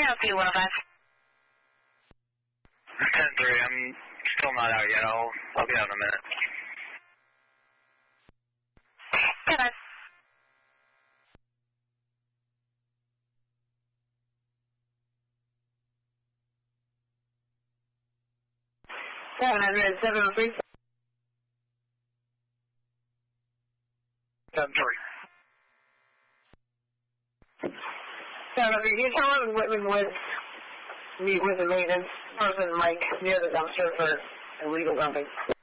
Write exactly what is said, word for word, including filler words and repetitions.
can I help you, one oh five? ten three, I'm still not out yet. I'll, I'll be out in a minute. ten five. seven hundred, seven oh three. ten three. So, if you tell him Whitman was meet with the maintenance person, Mike, near the dumpster for illegal dumping.